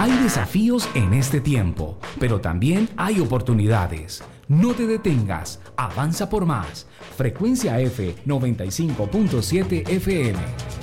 Hay desafíos en este tiempo, pero también hay oportunidades. No te detengas, avanza por más. Frecuencia F 95.7 FM.